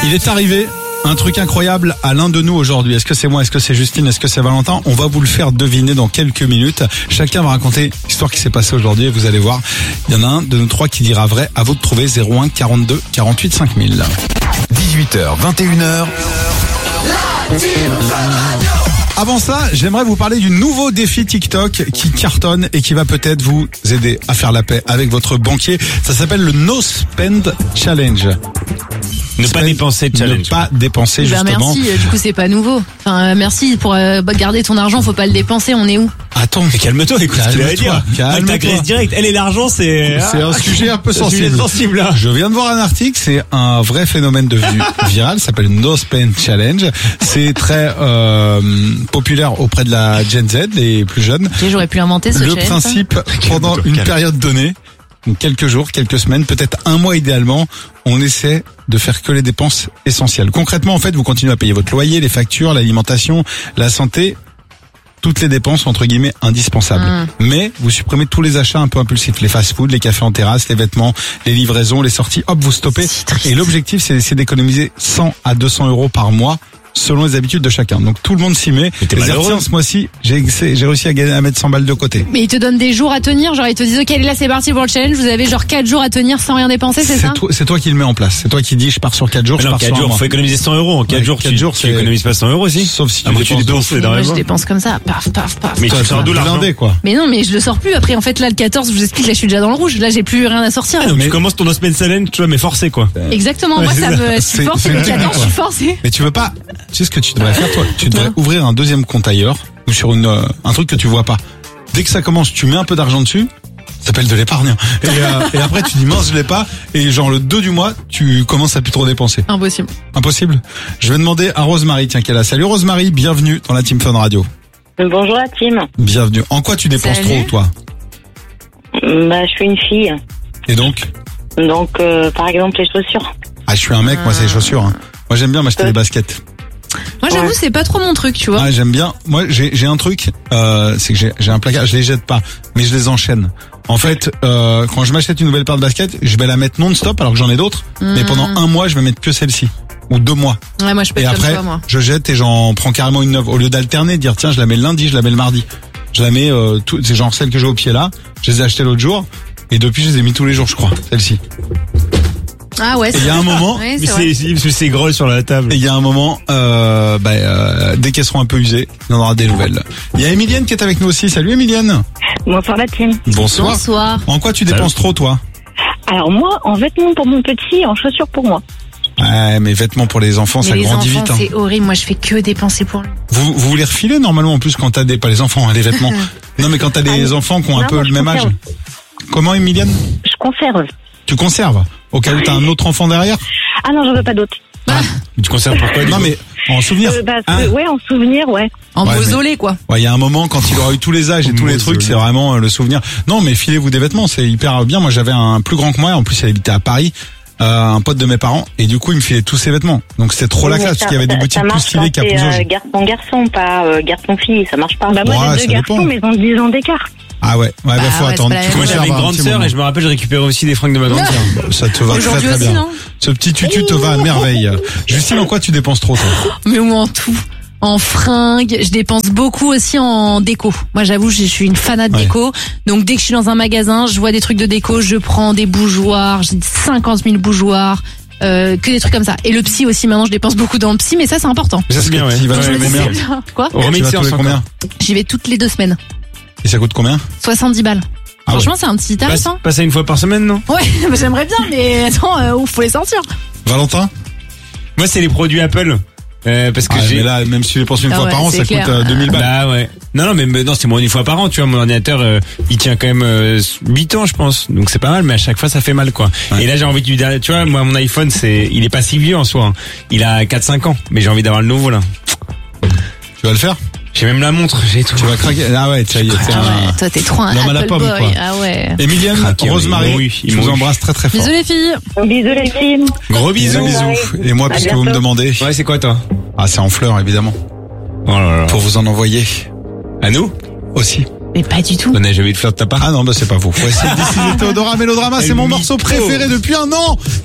Il est arrivé un truc incroyable à l'un de nous aujourd'hui. Est-ce que c'est moi, est-ce que c'est Justine, est-ce que c'est Valentin? On va vous le faire deviner dans quelques minutes. Chacun va raconter l'histoire qui s'est passée aujourd'hui et vous allez voir. Il y en a un de nous trois qui dira vrai. À vous de trouver 01 42 48 5000. 18h, 21h. Avant ça, j'aimerais vous parler du nouveau défi TikTok qui cartonne et qui va peut-être vous aider à faire la paix avec votre banquier. Ça s'appelle le No Spend Challenge. Ne pas dépenser challenge. Ne pas dépenser, Ben justement. merci, du coup c'est pas nouveau. Enfin merci pour garder ton argent, faut pas le dépenser, on est où? Attends, Mais calme-toi, écoute ce que je vais dire. calme-toi. T'agresses direct. Elle et l'argent, c'est un sujet un peu un sujet sensible. sensible là. Je viens de voir un article, c'est un vrai phénomène devenu viral, ça s'appelle No Spend Challenge. C'est très populaire auprès de la Gen Z, les plus jeunes. Ok, j'aurais pu inventer ce Le challenge. principe, pendant une période donnée, donc quelques jours, quelques semaines, peut-être un mois idéalement, on essaie de faire que les dépenses essentielles. Concrètement, en fait, vous continuez à payer votre loyer, les factures, l'alimentation, la santé, toutes les dépenses entre guillemets indispensables. Mais vous supprimez tous les achats un peu impulsifs, les fast-food, les cafés en terrasse, les vêtements, les livraisons, les sorties, hop, vous stoppez. C'est triste. Et l'objectif, c'est d'essayer d'économiser 100 à 200 euros par mois, selon les habitudes de chacun. Donc tout le monde s'y met. Mais t'es Les malheureux. tiens, ce mois-ci, j'ai réussi à mettre 100 balles de côté. Mais ils te donnent des jours à tenir, genre ils te disent ok là c'est parti pour le challenge, vous avez genre 4 jours à tenir sans rien dépenser, c'est ça? C'est toi qui le mets en place. C'est toi qui dis je pars sur 4 jours, Mais je non, pars 4 sur un jours, mois. faut économiser 100 euros. En 4 Ouais, jours, 4 jours, tu c'est- économises pas 100 euros aussi. Sauf si tu Après, tu dépenses dépenses Moi je énormément. dépense comme ça, paf paf paf. Mais tu paf, sors paf. d'où l'argent? blindé, quoi. Mais non mais je le sors plus, après en fait là le 14 je vous explique, là je suis déjà dans le rouge, là j'ai plus rien à sortir. Ah, donc Mais- tu commences ton semaine challenge, tu vois, mais forcé quoi. Exactement, moi Ouais, ça c'est me, je ça. suis forcée, C'est le une 14 je suis technique, forcée. Mais tu veux pas, tu sais ce que tu devrais faire toi? Tu devrais Non. ouvrir un deuxième compte ailleurs ou sur un truc que tu vois pas. Dès que ça commence, tu mets un peu d'argent dessus. Ça s'appelle de l'épargne. Et après tu dis mince je l'ai pas et genre le 2 du mois tu commences à plus trop dépenser. Impossible. Impossible. Je vais demander à Rosemary tiens qu'elle est là. Salut Rosemary, bienvenue dans la Team Fun Radio. Bonjour la team. Bienvenue. En quoi tu dépenses Salut. trop toi? Bah, je suis une fille. Et donc Donc, par exemple, les chaussures. ah je suis un mec moi c'est les chaussures. Hein. Moi j'aime bien m'acheter des baskets. Moi j'avoue c'est pas trop mon truc, tu vois. Ah, j'aime bien. Moi, j'ai un truc, c'est que j'ai un placard. Je les jette pas, mais je les enchaîne. En fait, quand je m'achète une nouvelle paire de baskets, je vais la mettre non-stop alors que j'en ai d'autres. Mais pendant un mois, je vais mettre que celle-ci ou 2 mois. Ouais, moi je peux Et être comme après, toi moi. je jette et j'en prends carrément une neuve. Au lieu d'alterner, de dire tiens, je la mets le lundi, je la mets le mardi. Je la mets, c'est genre celle que j'ai au pied là. Je les ai achetées l'autre jour et depuis, je les ai mis tous les jours, je crois. Celle-ci. Ah ouais. Et il y a un moment. Ouais, Mais c'est vrai. c'est gros sur la table. Et il y a un moment, dès qu'elles seront un peu usées, il y en aura des nouvelles. Il y a Emilienne qui est avec nous aussi. Salut Emilienne. Bonsoir la team. Bonsoir. Bonsoir. En quoi tu dépenses trop toi? Alors moi, en vêtements pour mon petit et en chaussures pour moi. Ouais, mais vêtements pour les enfants, Mais ça les grandit enfants vite. Hein. c'est horrible, moi je fais que dépenser pour lui. Vous vous les refilez normalement en plus quand t'as pas les enfants, hein, les vêtements. Non mais quand t'as des enfants qui ont un non, peu moi, le je même âge. conserve. Comment Emilienne? Je conserve. Tu conserves? Au cas où t'as un autre enfant derrière? Ah non, j'en veux pas d'autres. Tu conserves pourquoi? Non mais en souvenir. Parce Hein que, ouais, en souvenir, ouais. En Ouais, mausolée quoi. Ouais, il y a un moment quand il aura eu tous les âges et tous les trucs, c'est vraiment le souvenir. Non mais filez-vous des vêtements, c'est hyper bien. Moi j'avais un plus grand que moi, en plus il habitait à Paris. Un pote de mes parents et du coup il me filait tous ses vêtements donc c'était trop la Mais classe parce qu'il y avait des boutiques ça plus marche stylées quand qu'à c'est Pouzauges. garçon-garçon, pas garçon-fille, ça marche pas. Bah moi Ouais, j'ai ça 2 garçons, dépend. mais ils ont 10 ans d'écart. Ah ouais, Bah faut ouais, attendre. c'est pas la Tu même Moi chose. j'avais une conserves un grande petit sœur moment. et je me rappelle je récupérais aussi des fringues de ma grande sœur. Ça te va très Aujourd'hui très aussi, bien. non Ce petit tutu te va à merveille. Justine, en quoi tu dépenses trop toi? Mais ou en tout. En fringues, je dépense beaucoup aussi en déco. Moi, j'avoue, je suis une fanat de Ouais. déco. Donc, dès que je suis dans un magasin, je vois des trucs de déco, je prends des bougeoirs, j'ai 50 000 bougeoirs, que des trucs comme ça. Et le psy aussi, maintenant, je dépense beaucoup dans le psy, mais ça, c'est important. Mais ça, C'est bien, ouais. Tu vas Ouais, tous les mais combien? c'est Quoi? On remet Tu une vas tous séance les combien? J'y vais toutes les 2 semaines. Et ça coûte combien? 70 balles. Ah Franchement, c'est un petit tarif, hein. Passe à une fois par semaine, non? Ouais, bah, j'aimerais bien, mais attends, faut les sortir. Valentin? Moi c'est les produits Apple. Parce que Ah, j'ai. mais là, même si tu dépenses une Ah fois ouais, par an, c'est ça clair. coûte 2000 balles. Bah ouais. Non, non, c'est moi une fois par an, tu vois, mon ordinateur, il tient quand même 8 ans, je pense. Donc c'est pas mal, mais à chaque fois, ça fait mal, quoi. Ouais. Et là, j'ai envie du dernier, tu vois, moi, mon iPhone, il est pas si vieux en soi. Hein. Il a 4-5 ans, mais j'ai envie d'avoir le nouveau, là. Tu vas le faire? J'ai même la montre, j'ai tout. Tu vas craquer? Ah ouais, ça y est, c'est Ah ouais, un... toi, t'es trop un l'homme à la Apple pomme, boy. quoi. Ah ouais. Emilienne, Craqué, Rosemary, oui, je vous embrasse très très fort. Bisous les filles. Bisous les filles. Gros bisous. Bisous. Et moi, À puisque vous me bientôt. demandez, Ouais, c'est quoi, toi? ah c'est en fleurs évidemment, Oh là là. pour vous en envoyer À nous? aussi. Mais pas du tout. On n'a jamais eu de fleurs de ta part. Ah non, bah c'est pas vous. Faut essayer de décider. Théodora Mélodrama, c'est mon morceau préféré depuis un an.